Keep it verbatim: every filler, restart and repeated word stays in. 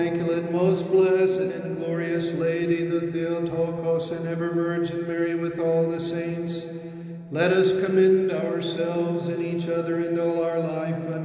Immaculate, most blessed and glorious Lady, the Theotokos and ever Virgin Mary with all the saints, let us commend ourselves and each other and all our lives